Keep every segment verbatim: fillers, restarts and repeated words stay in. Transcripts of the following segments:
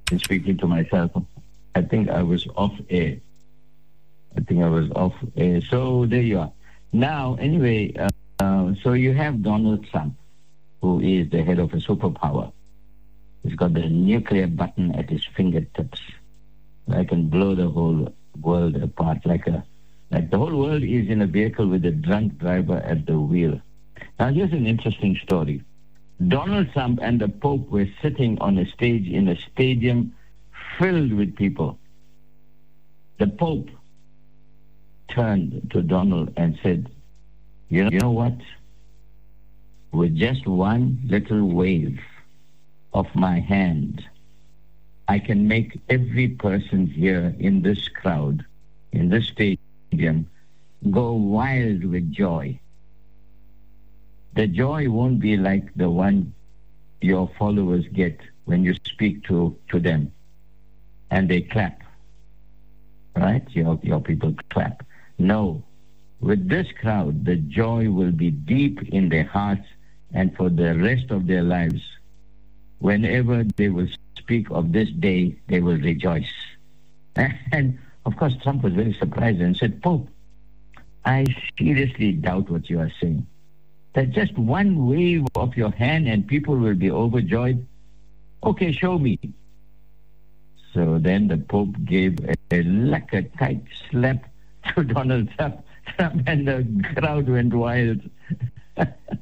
been speaking to myself. I think I was off air. I think I was off air. So there you are. Now, anyway, uh, uh, so you have Donald Trump, who is the head of a superpower. He's got the nuclear button at his fingertips. I can blow the whole world apart like a like the whole world is in a vehicle with a drunk driver at the wheel. Now, here's an interesting story. Donald Trump and the Pope were sitting on a stage in a stadium filled with people. The Pope turned to Donald and said, you know, you know what? With just one little wave of my hand, I can make every person here in this crowd, in this stadium, go wild with joy. The joy won't be like the one your followers get when you speak to, to them and they clap, right? Your, your people clap. No, with this crowd, the joy will be deep in their hearts and for the rest of their lives. Whenever they will speak of this day, they will rejoice. And, of course, Trump was very surprised and said, Pope, I seriously doubt what you are saying. That just one wave of your hand and people will be overjoyed. Okay, show me. So then the Pope gave a, a like a tight slap to Donald Trump, and the crowd went wild. uh,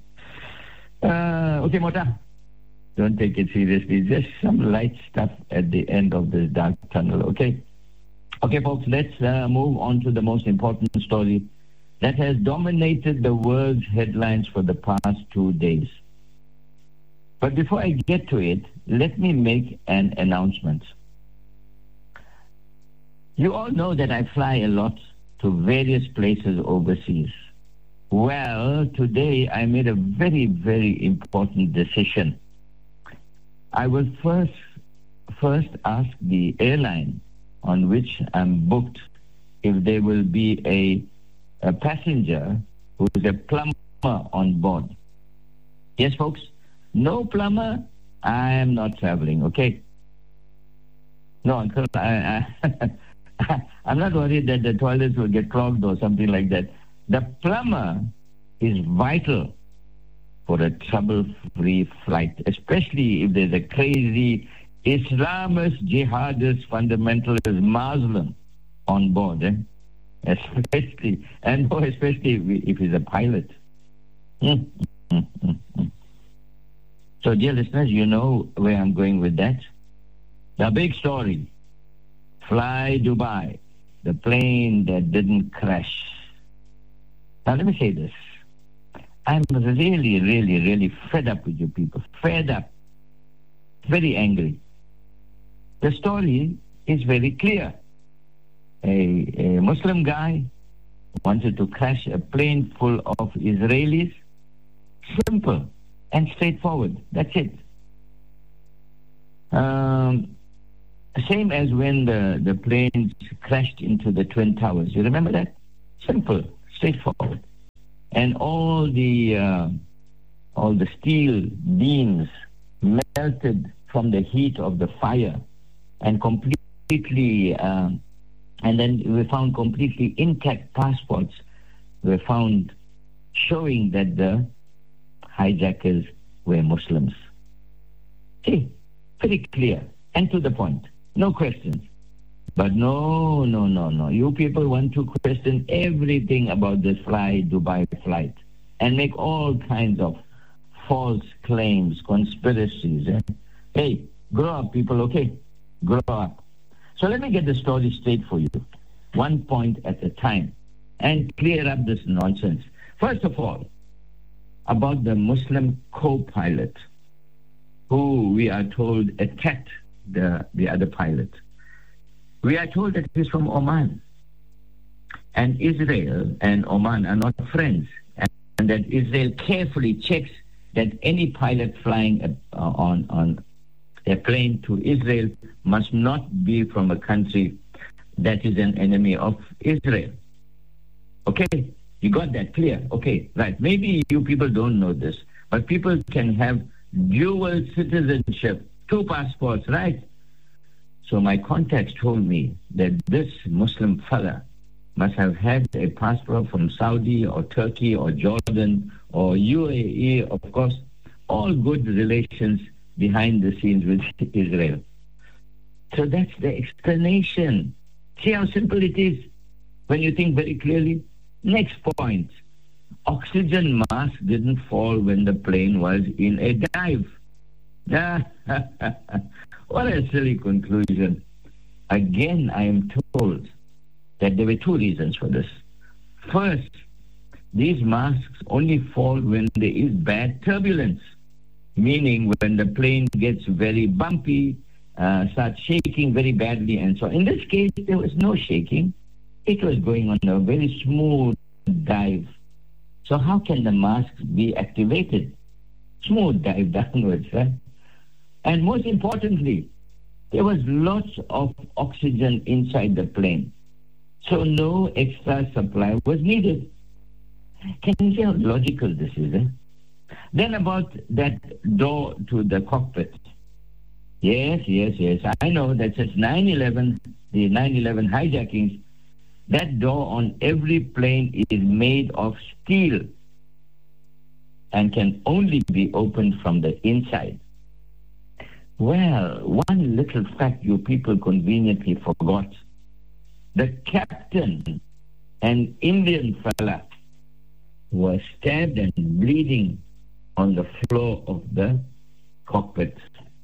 okay, Mota, don't take it seriously. Just some light stuff at the end of this dark tunnel, okay? Okay, folks, let's uh, move on to the most important story that has dominated the world's headlines for the past two days. But before I get to it, let me make an announcement. You all know that I fly a lot to various places overseas. Well, today I made a very, very important decision. I will first, first ask the airline on which I'm booked if there will be a a passenger who is a plumber on board. Yes, folks? No plumber, I am not traveling, okay? No, Uncle, I, I, I'm not worried that the toilets will get clogged or something like that. The plumber is vital for a trouble-free flight, especially if there's a crazy Islamist, jihadist, fundamentalist Muslim on board, eh? Especially, and more especially if, if he's a pilot. Mm, mm, mm, mm. So, dear listeners, you know where I'm going with that. The big story, Fly Dubai, the plane that didn't crash. Now, let me say this. I'm really, really, really fed up with you people. Fed up. Very angry. The story is very clear. A, a Muslim guy wanted to crash a plane full of Israelis. Simple and straightforward. That's it. Um, same as when the, the planes crashed into the Twin Towers. You remember that? Simple, straightforward. And all the uh, all the steel beams melted from the heat of the fire and completely... Uh, And then we found completely intact passports were found showing that the hijackers were Muslims. See, pretty clear and to the point. No questions. But no, no, no, no. You people want to question everything about this Fly Dubai flight and make all kinds of false claims, conspiracies. Eh? Hey, grow up, people, okay? Grow up. So let me get the story straight for you, one point at a time, and clear up this nonsense. First of all, about the Muslim co-pilot, who we are told attacked the, the other pilot. We are told that he's from Oman, and Israel and Oman are not friends, and, and that Israel carefully checks that any pilot flying uh, on, on a plane to Israel must not be from a country that is an enemy of Israel. Okay? You got that clear? Okay, right. Maybe you people don't know this, but people can have dual citizenship, two passports, right? So my contacts told me that this Muslim fella must have had a passport from Saudi or Turkey or Jordan or U A E, of course, all good relations behind the scenes with Israel. So that's the explanation. See how simple it is when you think very clearly? Next point. Oxygen mask didn't fall when the plane was in a dive. What a silly conclusion. Again, I am told that there were two reasons for this. First, these masks only fall when there is bad turbulence, meaning when the plane gets very bumpy, uh, starts shaking very badly, and so on. In this case, there was no shaking. It was going on a very smooth dive. So how can the masks be activated? Smooth dive downwards, right? And most importantly, there was lots of oxygen inside the plane. So no extra supply was needed. Can you see how logical this is? Eh? Then about that door to the cockpit. Yes, yes, yes. I know that since nine eleven, the nine eleven hijackings, that door on every plane is made of steel and can only be opened from the inside. Well, one little fact you people conveniently forgot. The captain, an Indian fella, was stabbed and bleeding on the floor of the cockpit.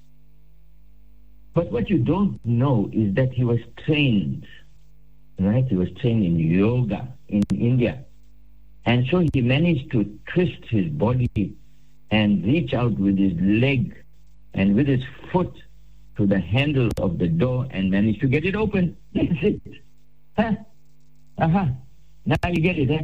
But what you don't know is that he was trained, right? He was trained in yoga in India. And so he managed to twist his body and reach out with his leg and with his foot to the handle of the door and managed to get it open. That's it. Huh? Uh-huh. Now you get it, eh?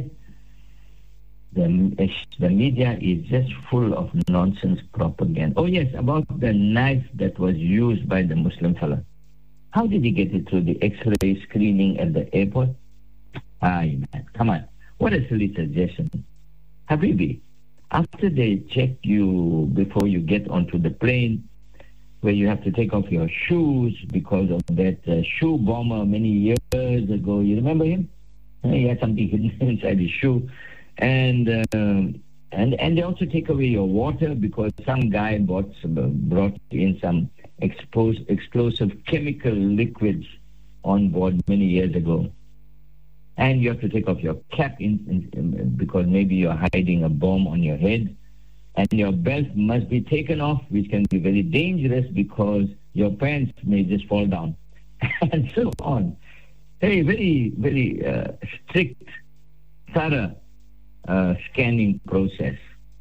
The, the media is just full of nonsense propaganda. Oh, yes, about the knife that was used by the Muslim fella. How did he get it through the X-ray screening at the airport? Ah, man, come on. What a silly suggestion. Habibi, after they check you before you get onto the plane, where you have to take off your shoes because of that uh, shoe bomber many years ago. You remember him? He had something hidden inside his shoe. And uh, and and they also take away your water because some guy bought, brought in some exposed, explosive chemical liquids on board many years ago. And you have to take off your cap in, in, in, because maybe you're hiding a bomb on your head. And your belt must be taken off, which can be very dangerous because your pants may just fall down. And so on. Very, very, very uh, strict, thorough uh, scanning process.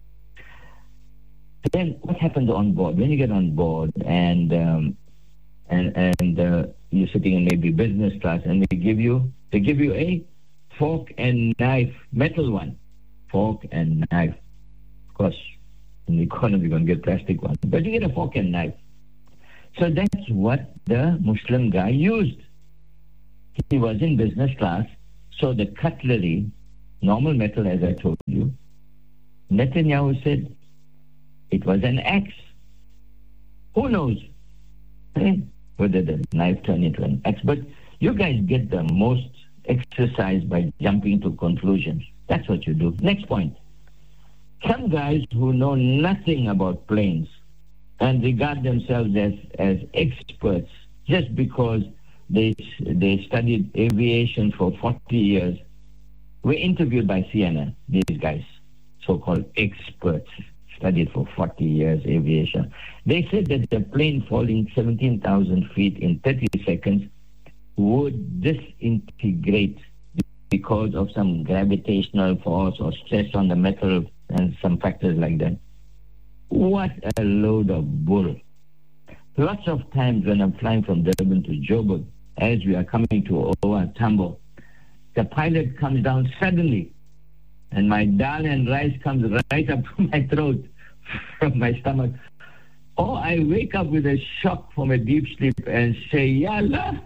Then what happens on board? When you get on board and um, and and uh, you're sitting in maybe business class, and they give you they give you a fork and knife, metal one, fork and knife. Of course, in the economy you're going to get plastic one, but you get a fork and knife. So that's what the Muslim guy used. He was in business class, so the cutlery, normal metal, as I told you. Netanyahu said it was an axe. Who knows eh, whether the knife turned into an axe? But you guys get the most exercise by jumping to conclusions. That's what you do. Next point. Some guys who know nothing about planes and regard themselves as, as experts just because they they studied aviation for forty years were interviewed by C N N, these guys, so-called experts, studied for forty years aviation. They said that the plane falling seventeen thousand feet in thirty seconds would disintegrate because of some gravitational force or stress on the metal and some factors like that. What a load of bull. Lots of times when I'm flying from Durban to Joburg, as we are coming to O R Tambo, the pilot comes down suddenly and my dal and rice comes right up to my throat from my stomach. Or I wake up with a shock from a deep sleep and say, Yallah.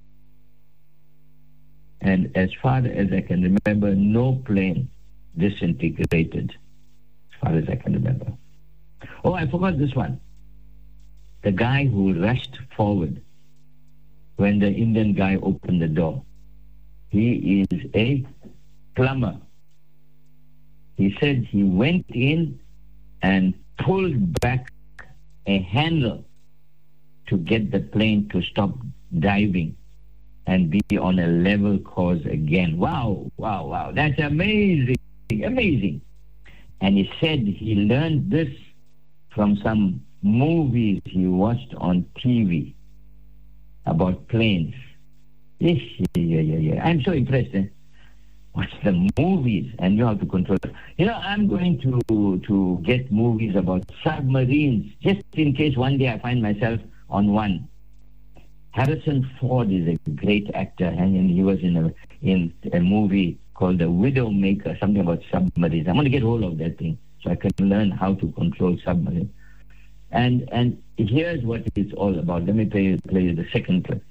And as far as I can remember, no plane disintegrated, as far as I can remember. Oh, I forgot this one. The guy who rushed forward when the Indian guy opened the door. He is a plumber. He said he went in and pulled back a handle to get the plane to stop diving and be on a level course again. Wow, wow, wow. That's amazing, amazing. And he said he learned this from some movies he watched on T V about planes. Yes, yeah, yeah, yeah. I'm so impressed. Eh? Watch the movies and you have to control it. You know, I'm going to to get movies about submarines, just in case one day I find myself on one. Harrison Ford is a great actor, and he was in a in a movie called The Widowmaker, something about submarines. I'm going to get hold of that thing so I can learn how to control submarines. And and here's what it's all about. Let me play, play you the second clip.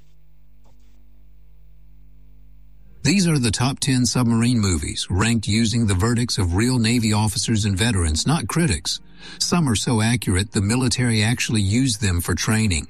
These are the top ten submarine movies, ranked using the verdicts of real Navy officers and veterans, not critics. Some are so accurate, the military actually used them for training.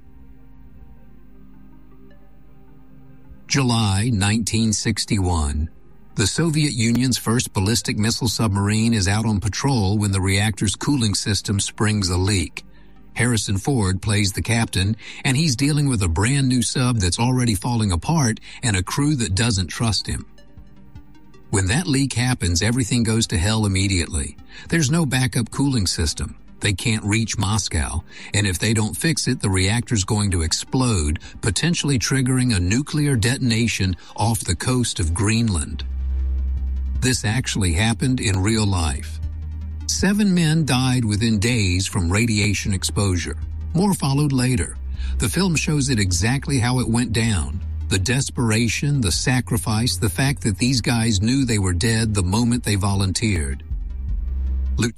July nineteen sixty-one. The Soviet Union's first ballistic missile submarine is out on patrol when the reactor's cooling system springs a leak. Harrison Ford plays the captain, and he's dealing with a brand new sub that's already falling apart and a crew that doesn't trust him. When that leak happens, everything goes to hell immediately. There's no backup cooling system. They can't reach Moscow, and if they don't fix it, the reactor's going to explode, potentially triggering a nuclear detonation off the coast of Greenland. This actually happened in real life. Seven men died within days from radiation exposure. More followed later. The film shows it exactly how it went down. The desperation, the sacrifice, the fact that these guys knew they were dead the moment they volunteered. Lu-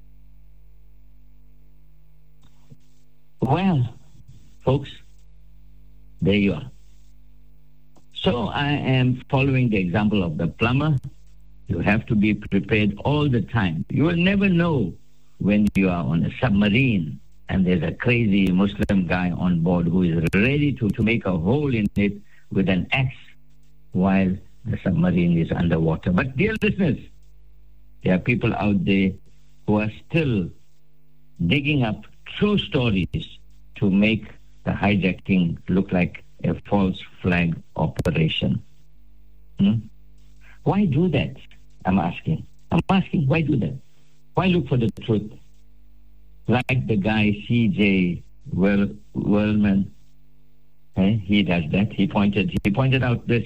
Well, folks, there you are. So I am following the example of the plumber. You have to be prepared all the time. You will never know when you are on a submarine and there's a crazy Muslim guy on board who is ready to, to make a hole in it with an axe while the submarine is underwater. But dear listeners, there are people out there who are still digging up true stories to make the hijacking look like a false flag operation. Hmm? Why do that? I'm asking. I'm asking, why do that? Why look for the truth? Like the guy C J Wellman, eh? He does that. He pointed, he pointed out this.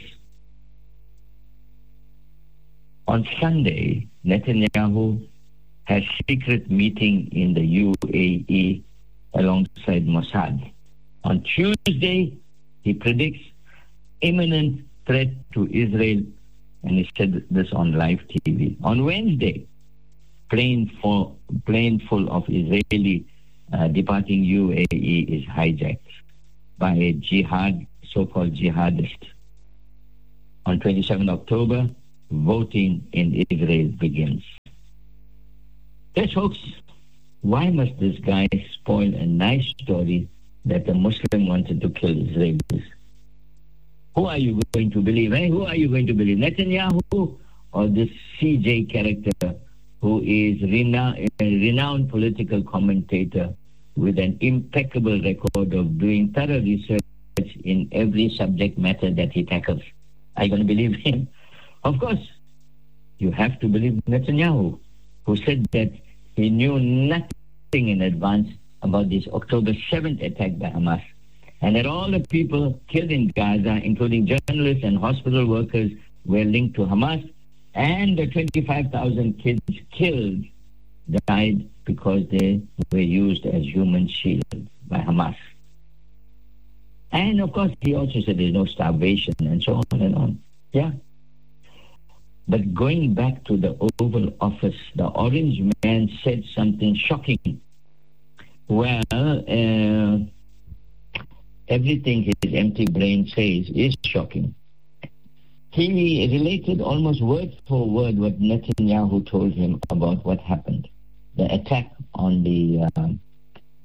On Sunday, Netanyahu has secret meeting in the U A E alongside Mossad. On Tuesday, he predicts imminent threat to Israel, and he said this on live T V. On Wednesday, plane full, plane full of Israeli uh, departing U A E is hijacked by a jihad, so-called jihadist. On twenty-seventh of October, voting in Israel begins. Yes, folks, why must this guy spoil a nice story that the Muslim wanted to kill Israelis? Who are you going to believe? Eh? Who are you going to believe? Netanyahu or this C J character who is rena- a renowned political commentator with an impeccable record of doing thorough research in every subject matter that he tackles? Are you going to believe him? Of course, you have to believe Netanyahu, who said that he knew nothing in advance about this October seventh attack by Hamas, and that all the people killed in Gaza, including journalists and hospital workers, were linked to Hamas, and the twenty-five thousand kids killed died because they were used as human shields by Hamas. And of course, he also said there's no starvation and so on and on. Yeah. But going back to the Oval Office, the orange man said something shocking. Well, uh, everything his empty brain says is shocking. He related almost word for word what Netanyahu told him about what happened. The attack on the uh,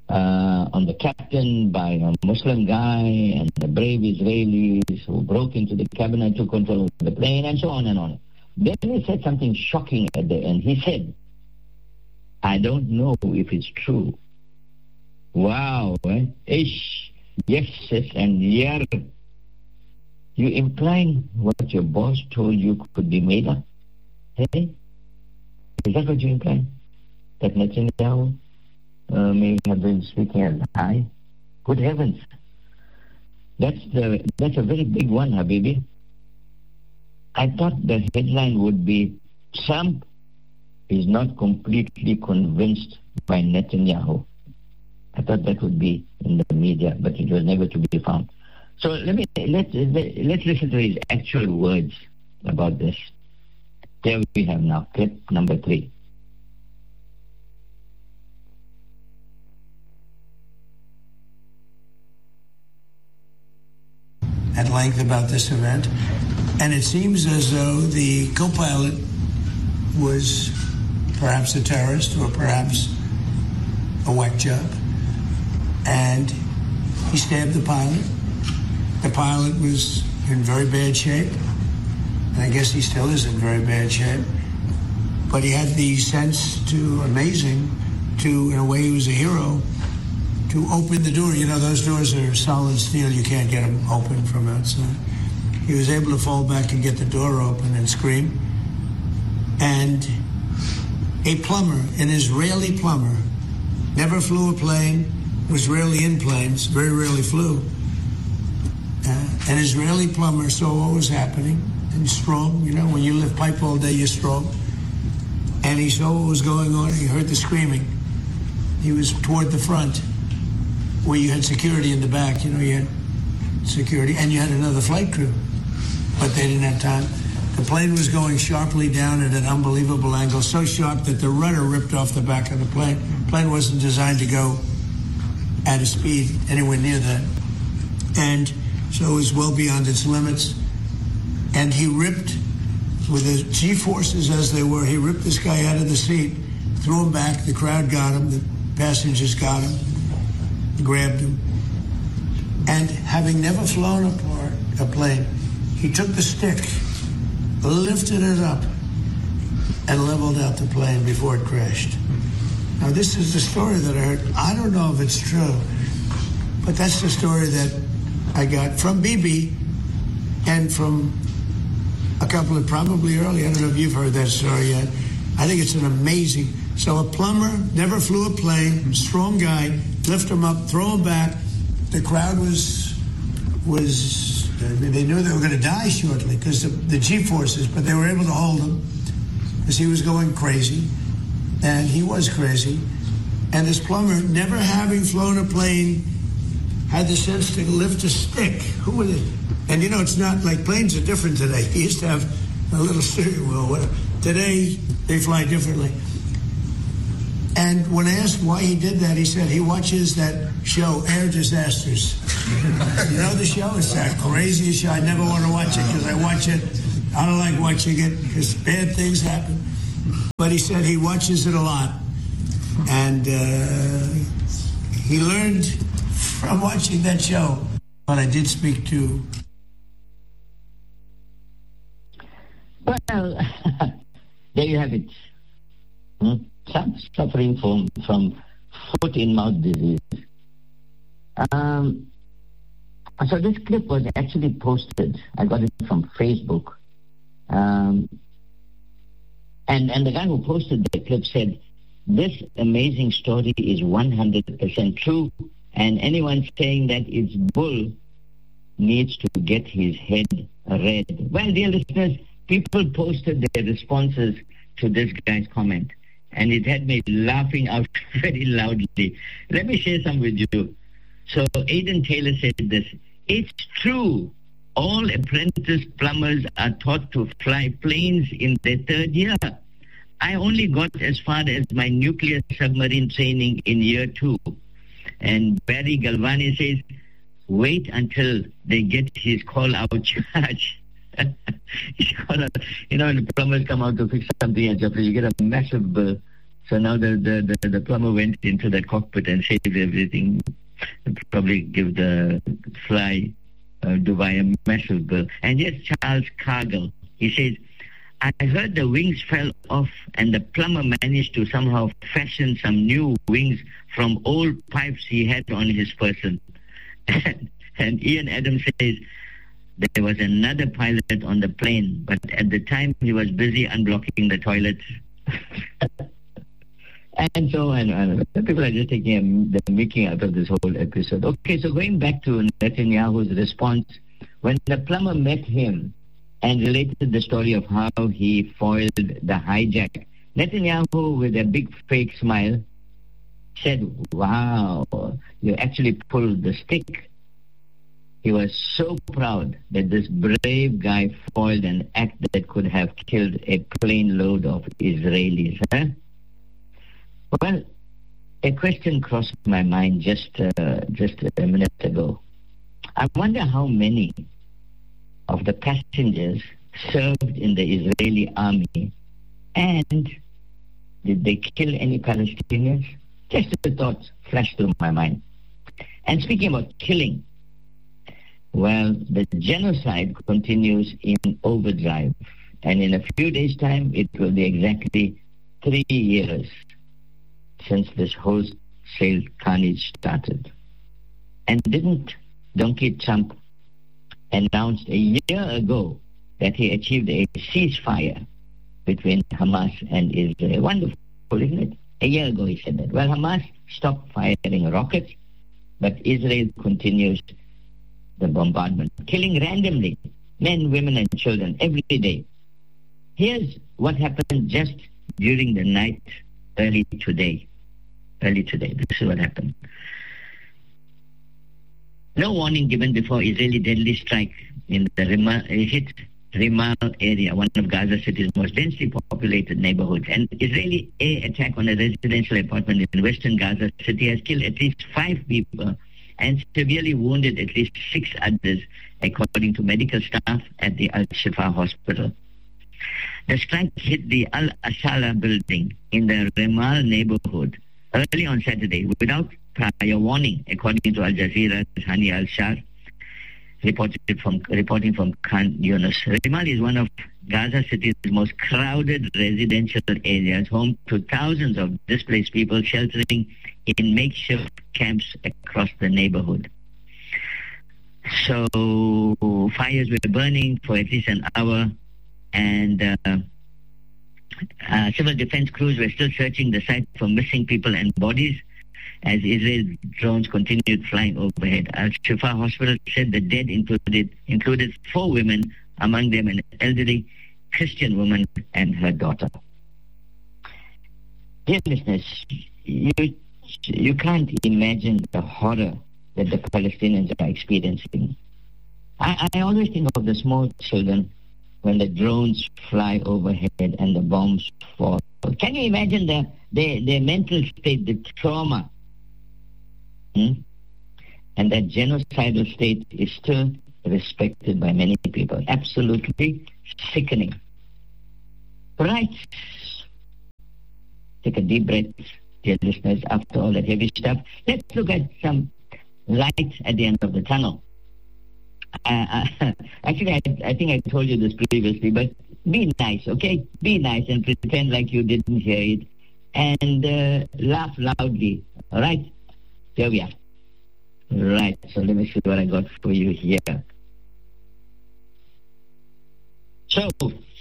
uh, on the captain by a Muslim guy and the brave Israelis who broke into the cabinet, took control of the plane, and so on and on. Then he said something shocking at the end. He said, I don't know if it's true. Wow, eh? Ish, yes, yes, and yeah. You implying what your boss told you could be made up? Hey? Is that what you imply? That Netanyahu uh, may have been speaking a lie? Good heavens. That's the that's a very big one, Habibi. I thought the headline would be, Trump is not completely convinced by Netanyahu. I thought that would be in the media, but it was never to be found. So let me let let let's listen to his actual words about this. There we have now clip number three. At length about this event, and it seems as though the co-pilot was perhaps a terrorist or perhaps a whack job, and he stabbed the pilot. The pilot was in very bad shape, and I guess he still is in very bad shape, but he had the sense to, amazing, to, in a way he was a hero, to open the door. You know, those doors are solid steel. You can't get them open from outside. He was able to fall back and get the door open and scream. And a plumber, an Israeli plumber, never flew a plane, was rarely in planes, very rarely flew. Uh, an Israeli plumber saw what was happening, and strong, you know, when you lift pipe all day, you're strong. And he saw what was going on, he heard the screaming. He was toward the front, where you had security in the back, you know, you had security, and you had another flight crew, but they didn't have time. The plane was going sharply down at an unbelievable angle, so sharp that the rudder ripped off the back of the plane. The plane wasn't designed to go at a speed anywhere near that. And so it was well beyond its limits. And he ripped, with the G-forces as they were, he ripped this guy out of the seat, threw him back, the crowd got him, the passengers got him, grabbed him. And having never flown a, part, a plane, he took the stick, lifted it up, and leveled out the plane before it crashed. Now, this is the story that I heard. I don't know if it's true, but that's the story that I got from Bibi and from a couple of probably early. I don't know if you've heard that story yet. I think it's an amazing. So a plumber never flew a plane, strong guy, lift him up, throw him back. The crowd was was they knew they were going to die shortly because the, the G-forces, but they were able to hold him because he was going crazy, and he was crazy. And this plumber, never having flown a plane, had the sense to lift a stick. Who were they? And you know, it's not like planes are different today. He used to have a little steering wheel. Whatever. Today, they fly differently. And when asked why he did that, he said he watches that show, Air Disasters. You know the show? It's that craziest show. I never want to watch it because I watch it. I don't like watching it because bad things happen. But he said he watches it a lot. And uh, he learned from watching that show. But I did speak to... Well, there you have it. Hmm? Some suffering from, from foot-in-mouth disease. Um, so this clip was actually posted. I got it from Facebook. Um, and, and the guy who posted the clip said, this amazing story is one hundred percent true, and anyone saying that it's bull needs to get his head read. Well, dear listeners, people posted their responses to this guy's comment, and it had me laughing out very loudly. Let me share some with you. So Aidan Taylor said this, it's true. All apprentice plumbers are taught to fly planes in their third year. I only got as far as my nuclear submarine training in year two. And Barry Galvani says, wait until they get his call-out charge. You know, when the plumbers come out to fix something at your place, you get a massive bill So now the, the, the, the plumber went into the cockpit and saved everything. Probably give the fly uh, Dubai a massive bill. And yes, Charles Cargill, he says, I heard the wings fell off and the plumber managed to somehow fashion some new wings from old pipes he had on his person. And, and Ian Adams says, there was another pilot on the plane, but at the time he was busy unblocking the toilets. And so on. And people are just taking a, the making out of this whole episode. Okay, so going back to Netanyahu's response, when the plumber met him and related the story of how he foiled the hijack, Netanyahu, with a big fake smile, said, wow, you actually pulled the stick. He was so proud that this brave guy foiled an act that could have killed a plane load of Israelis. Huh? Well, a question crossed my mind just uh, just a minute ago. I wonder how many of the passengers served in the Israeli army, and did they kill any Palestinians? Just a thought flashed through my mind. And speaking about killing, well, the genocide continues in overdrive, and in a few days' time, it will be exactly three years since this wholesale carnage started. And didn't Donkey Trump announce a year ago that he achieved a ceasefire between Hamas and Israel? Wonderful, isn't it? A year ago he said that. Well, Hamas stopped firing rockets, but Israel continues the bombardment, killing randomly men, women, and children every day. Here's what happened just during the night early today. Early today, this is what happened. No warning given before Israeli deadly strike in the Rimal, hit Rimal area, one of Gaza City's most densely populated neighborhoods. An Israeli air attack on a residential apartment in western Gaza City has killed at least five people and severely wounded at least six others, according to medical staff at the Al-Shifa hospital. The strike hit the Al-Asala building in the Rimal neighborhood early on Saturday without prior warning, according to Al Jazeera's Hani Al-Shar, reported from, reporting from Khan Yunus. Rimal is one of Gaza City's most crowded residential areas, home to thousands of displaced people sheltering in makeshift camps across the neighborhood. So fires were burning for at least an hour, and uh, uh, civil defense crews were still searching the site for missing people and bodies as Israel drones continued flying overhead. Al-Shifa Hospital said the dead included included four women, among them an elderly Christian woman and her daughter. Dear listeners, you, you can't imagine the horror that the Palestinians are experiencing. I, I always think of the small children when the drones fly overhead and the bombs fall. Can you imagine the, their, their mental state, the trauma? Hmm? And that genocidal state is still respected by many people. Absolutely sickening. Right. Take a deep breath, dear listeners, after all that heavy stuff. Let's look at some light at the end of the tunnel. Uh, uh, actually, I, I think I told you this previously, but be nice, okay? Be nice and pretend like you didn't hear it. And uh, laugh loudly, all right? Here we are. Right, so let me see what I got for you here. So,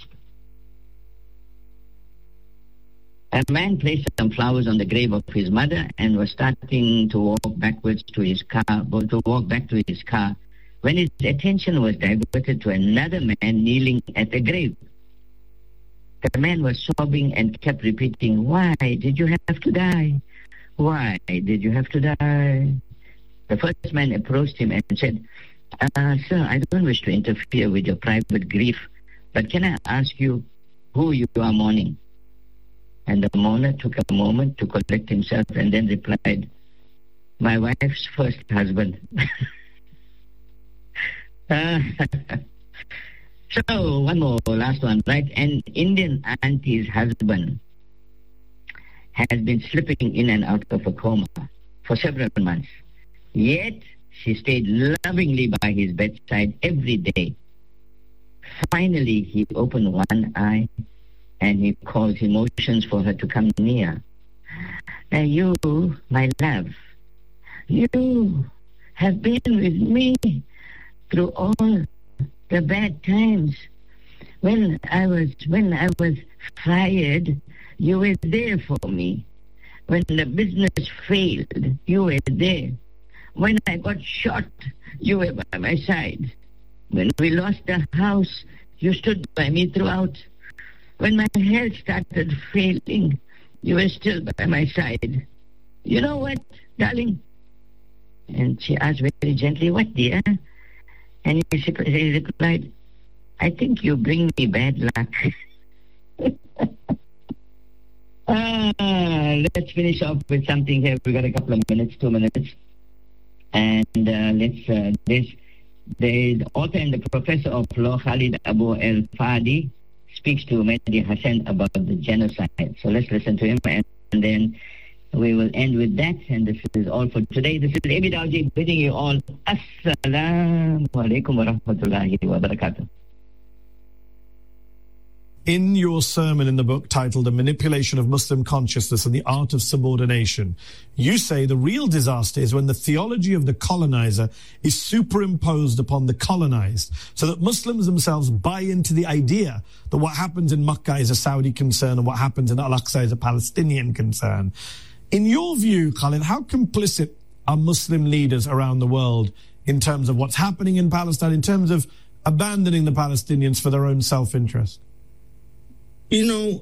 a man placed some flowers on the grave of his mother and was starting to walk backwards to his car, to walk back to his car, when his attention was diverted to another man kneeling at the grave. The man was sobbing and kept repeating, "Why did you have to die? Why did you have to die?" The first man approached him and said, uh, "Sir, I don't wish to interfere with your private grief, but can I ask you who you are mourning?" And the mourner took a moment to collect himself and then replied, "My wife's first husband." uh, so, one more, last one, right? An Indian auntie's husband has been slipping in and out of a coma for several months. Yet, she stayed lovingly by his bedside every day. Finally, he opened one eye and he caused emotions for her to come near. Now you, my love, you have been with me through all the bad times. When I was when I was fired, you were there for me. When the business failed, you were there. When I got shot, you were by my side. When we lost the house, you stood by me throughout. When my health started failing, you were still by my side. You know what, darling? And she asked very gently, what, dear? And he replied, I think you bring me bad luck. ah, let's finish off with something here. We've got a couple of minutes, two minutes. And uh, let's, uh, this, the author and the professor of law, Khalid Abu El Fadi, speaks to Mehdi Hassan about the genocide. So let's listen to him, and, and then we will end with that. And this is all for today. This is Abi Dawji bidding you all Assalamu alaikum wa rahmatullahi wa barakatuh. In your sermon in the book titled A Manipulation of Muslim Consciousness and the Art of Subordination, you say the real disaster is when the theology of the colonizer is superimposed upon the colonized, so that Muslims themselves buy into the idea that what happens in Makkah is a Saudi concern and what happens in Al-Aqsa is a Palestinian concern. In your view, Khalid, how complicit are Muslim leaders around the world in terms of what's happening in Palestine, in terms of abandoning the Palestinians for their own self-interest? You know,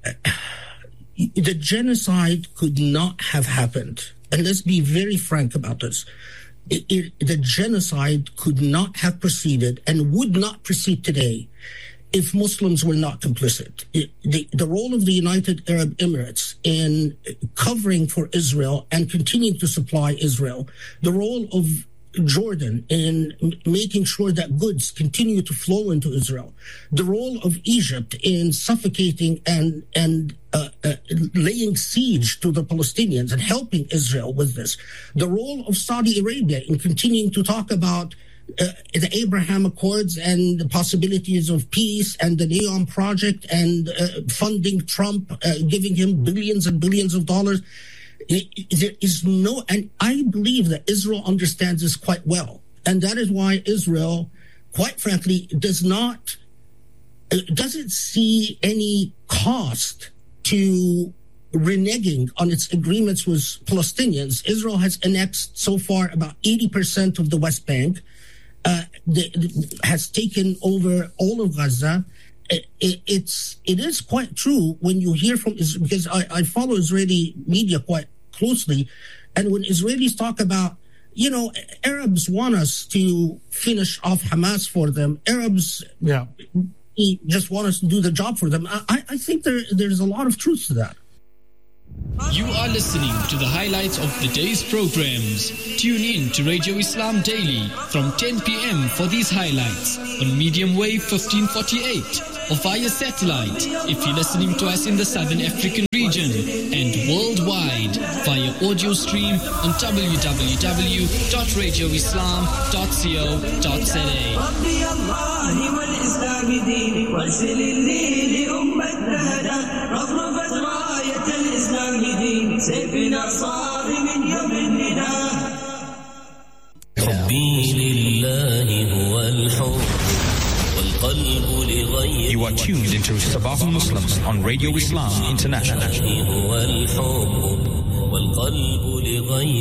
the genocide could not have happened. And let's be very frank about this. It, it, the genocide could not have proceeded and would not proceed today if Muslims were not complicit. It, the, the role of the United Arab Emirates in covering for Israel and continuing to supply Israel, the role of Jordan in making sure that goods continue to flow into Israel, the role of Egypt in suffocating and and uh, uh, laying siege to the Palestinians and helping Israel with this, the role of Saudi Arabia in continuing to talk about uh, the Abraham Accords and the possibilities of peace and the Neom Project and uh, funding Trump, uh, giving him billions and billions of dollars. There is no, and I believe that Israel understands this quite well. And that is why Israel, quite frankly, does not, doesn't see any cost to reneging on its agreements with Palestinians. Israel has annexed so far about eighty percent of the West Bank, uh, the, has taken over all of Gaza. It, it, it's, it is quite true when you hear from, because I, I follow Israeli media quite closely, and when Israelis talk about, you know, Arabs want us to finish off Hamas for them, Arabs yeah. just want us to do the job for them, I, I think there there's a lot of truth to that. You are listening to the highlights of the day's programs. Tune in to Radio Islam Daily from ten p.m. for these highlights on medium wave fifteen forty-eight or via satellite if you're listening to us in the Southern African region, and worldwide via audio stream on w w w dot radio islam dot co dot z a. You are tuned into Sabah Muslims on Radio Islam International.